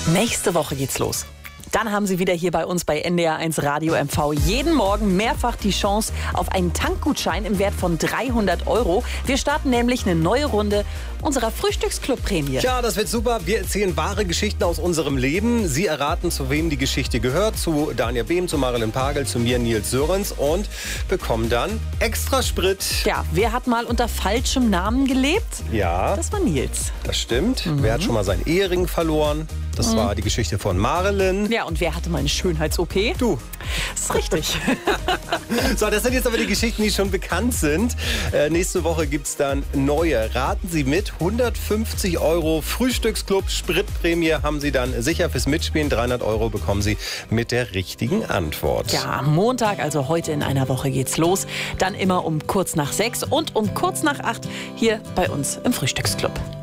Nächste Woche geht's los. Dann haben Sie wieder hier bei uns bei NDR1 Radio MV jeden Morgen mehrfach die Chance auf einen Tankgutschein im Wert von 300 €. Wir starten nämlich eine neue Runde unserer Frühstücksclub-Prämie. Ja, das wird super. Wir erzählen wahre Geschichten aus unserem Leben. Sie erraten, zu wem die Geschichte gehört. Zu Daniel Behm, zu Marilyn Pagel, zu mir, Nils Sörens. Und bekommen dann extra Sprit. Ja, wer hat mal unter falschem Namen gelebt? Ja, Das war Nils. das stimmt. Wer hat schon mal seinen Ehering verloren? Das war die Geschichte von Marilyn. Ja, und wer hatte mal eine Schönheits-OP? Du. Das ist richtig. So, das sind jetzt aber die Geschichten, die schon bekannt sind. Nächste Woche gibt es dann neue. Raten Sie mit. 150 € Frühstücksclub Spritprämie haben Sie dann sicher fürs Mitspielen. 300 € bekommen Sie mit der richtigen Antwort. Ja, am Montag, also heute in einer Woche geht's los. Dann immer um kurz nach 6 und um kurz nach 8 hier bei uns im Frühstücksclub.